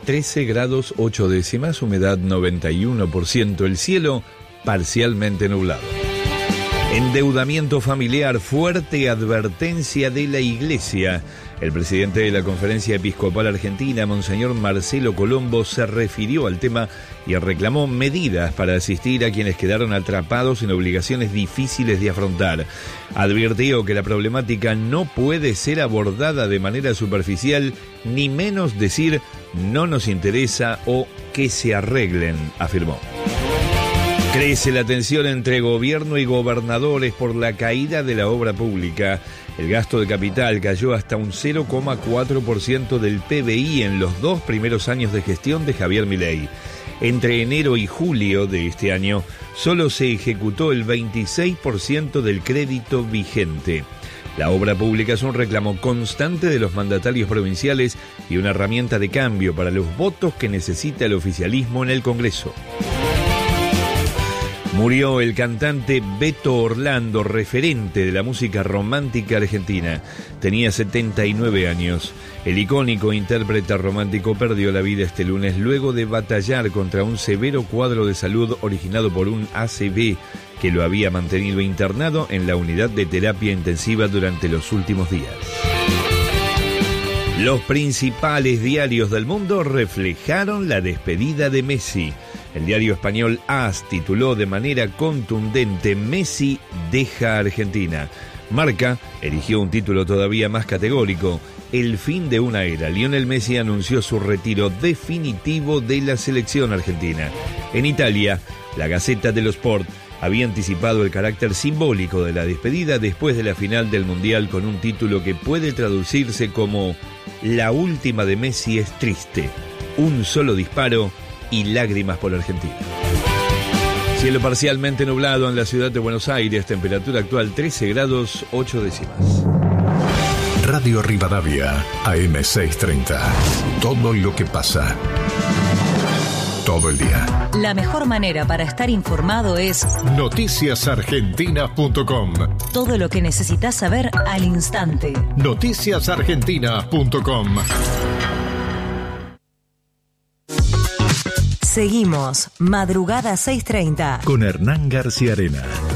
13 grados 8 décimas, humedad 91%, el cielo parcialmente nublado. Endeudamiento familiar, fuerte advertencia de la Iglesia. El presidente de la Conferencia Episcopal Argentina, Monseñor Marcelo Colombo, se refirió al tema y reclamó medidas para asistir a quienes quedaron atrapados en obligaciones difíciles de afrontar. Advirtió que la problemática no puede ser abordada de manera superficial, ni menos decir no nos interesa o que se arreglen, afirmó. Crece la tensión entre gobierno y gobernadores por la caída de la obra pública. El gasto de capital cayó hasta un 0,4% del PBI en los 2 primeros años de gestión de Javier Milei. Entre enero y julio de este año, solo se ejecutó el 26% del crédito vigente. La obra pública es un reclamo constante de los mandatarios provinciales y una herramienta de cambio para los votos que necesita el oficialismo en el Congreso. Murió el cantante Beto Orlando, referente de la música romántica argentina. Tenía 79 años. El icónico intérprete romántico perdió la vida este lunes luego de batallar contra un severo cuadro de salud originado por un ACV que lo había mantenido internado en la unidad de terapia intensiva durante los últimos días. Los principales diarios del mundo reflejaron la despedida de Messi. El diario español AS tituló de manera contundente: Messi deja Argentina. Marca eligió un título todavía más categórico: el fin de una era. Lionel Messi anunció su retiro definitivo de la selección argentina. En Italia, la Gazzetta dello Sport había anticipado el carácter simbólico de la despedida después de la final del Mundial con un título que puede traducirse como: la última de Messi es triste, un solo disparo y lágrimas por Argentina. Cielo parcialmente nublado en la ciudad de Buenos Aires, temperatura actual 13 grados 8 décimas. Radio Rivadavia, AM630. Todo lo que pasa. Todo el día. La mejor manera para estar informado es noticiasargentinas.com. Todo lo que necesitas saber al instante. Noticiasargentinas.com. Seguimos Madrugada 630 con Hernán García Arena.